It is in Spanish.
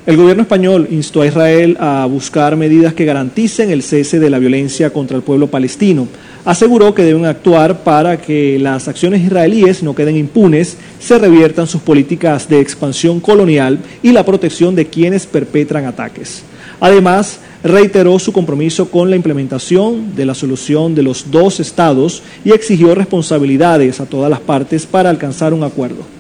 El gobierno español instó a Israel a buscar medidas que garanticen el cese de la violencia contra el pueblo palestino. Aseguró que deben actuar para que las acciones israelíes no queden impunes, se reviertan sus políticas de expansión colonial y la protección de quienes perpetran ataques. Además, reiteró su compromiso con la implementación de la solución de los dos estados y exigió responsabilidades a todas las partes para alcanzar un acuerdo.